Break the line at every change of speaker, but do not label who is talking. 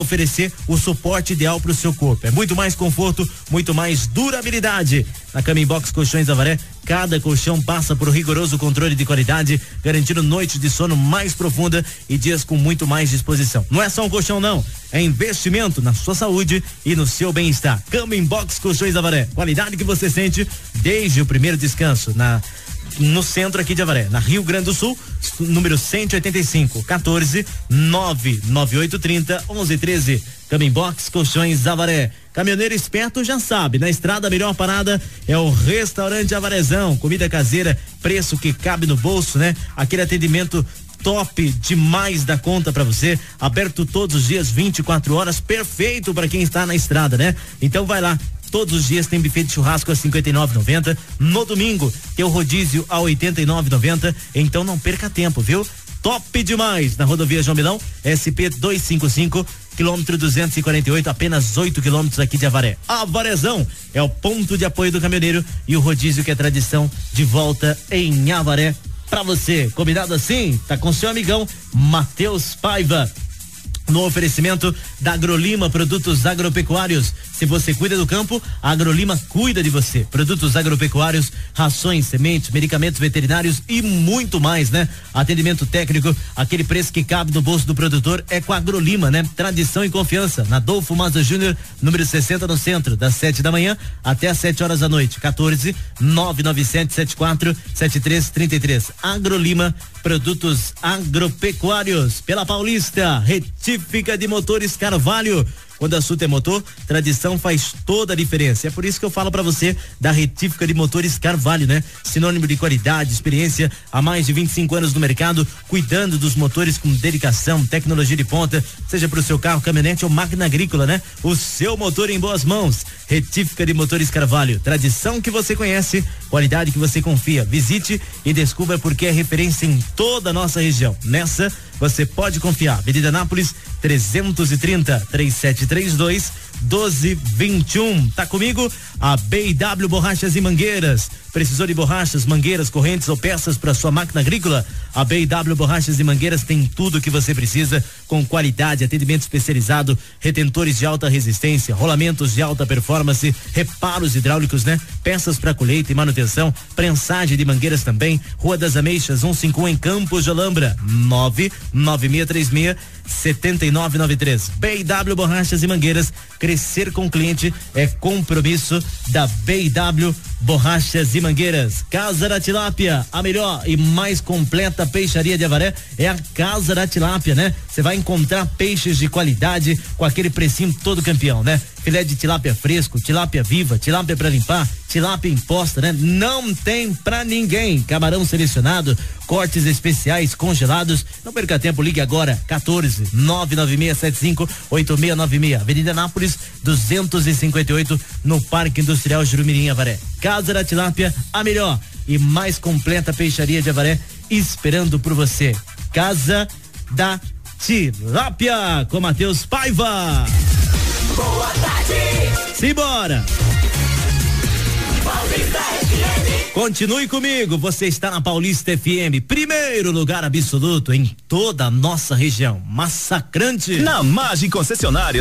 oferecer o suporte ideal para o seu corpo. É muito mais conforto, muito mais durabilidade. Na Cama Box Colchões Avaré, cada colchão passa por rigoroso controle de qualidade, garantindo noites de sono mais profunda e dias com muito mais disposição. Não é só um colchão não, é investimento na sua saúde e no seu bem-estar. Cama Box Colchões Avaré, qualidade que você sente desde o primeiro descanso no centro aqui de Avaré, na Rio Grande do Sul, número 185, 14 99830 1113. Cama Box Colchões Avaré. Caminhoneiro esperto já sabe, na estrada a melhor parada é o Restaurante Avarezão, comida caseira, preço que cabe no bolso, né? Aquele atendimento top demais da conta pra você, aberto todos os dias 24 horas, perfeito para quem está na estrada, né? Então vai lá. Todos os dias tem buffet de churrasco a R$59,90. No domingo tem o rodízio a R$89,90. Então não perca tempo, viu? Top demais! Na rodovia João Milão, SP 255, quilômetro 248, apenas 8 quilômetros aqui de Avaré. Avarezão é o ponto de apoio do caminhoneiro e o rodízio que é tradição de volta em Avaré pra você. Combinado assim? Tá com seu amigão Matheus Paiva. No oferecimento da Agrolima Produtos Agropecuários. Se você cuida do campo, a Agrolima cuida de você. Produtos agropecuários, rações, sementes, medicamentos veterinários e muito mais, né? Atendimento técnico, aquele preço que cabe no bolso do produtor é com a Agrolima, né? Tradição e confiança. Na Adolfo Maza Júnior, número 60 no centro, das 7 da manhã até às 7 horas da noite. 14 99774 7333. Agrolima Produtos Agropecuários. Pela Paulista, Retífica de Motores Carvalho. Quando assunto é motor, tradição faz toda a diferença. É por isso que eu falo pra você da Retífica de Motores Carvalho, né? Sinônimo de qualidade, experiência há mais de 25 anos no mercado, cuidando dos motores com dedicação, tecnologia de ponta, seja pro seu carro, caminhonete ou máquina agrícola, né? O seu motor em boas mãos. Retífica de Motores Carvalho. Tradição que você conhece, qualidade que você confia. Visite e descubra porque é referência em toda a nossa região. Nessa, você pode confiar. Avenida Anápolis, 330 3732 1221. Tá comigo? A B&W Borrachas e Mangueiras. Precisou de borrachas, mangueiras, correntes ou peças para sua máquina agrícola? A B&W Borrachas e Mangueiras tem tudo o que você precisa, com qualidade, atendimento especializado, retentores de alta resistência, rolamentos de alta performance, reparos hidráulicos, né? Peças para colheita e manutenção, prensagem de mangueiras também. Rua das Ameixas, 151 em Campos de Olambra, 99636 7993. B&W Borrachas e Mangueiras. Crescer com o cliente é compromisso da B&W Borrachas e Mangueiras. Casa da Tilápia, a melhor e mais completa peixaria de Avaré é a Casa da Tilápia, né? Você vai encontrar peixes de qualidade com aquele precinho todo campeão, né? Filé de tilápia fresco, tilápia viva, tilápia para limpar, tilápia imposta, né? Não tem pra ninguém. Camarão selecionado, cortes especiais congelados. Não perca tempo, ligue agora. 14 99675 8696. Avenida Anápolis 258, no Parque Industrial Jurumirim, Avaré. Casa da Tilápia, a melhor e mais completa peixaria de Avaré, esperando por você. Casa da Tilápia, com Matheus Paiva.
Boa tarde.
Simbora.
Paulista FM.
Continue comigo, você está na Paulista FM, primeiro lugar absoluto em toda a nossa região. Massacrante.
Na Mage Concessionárias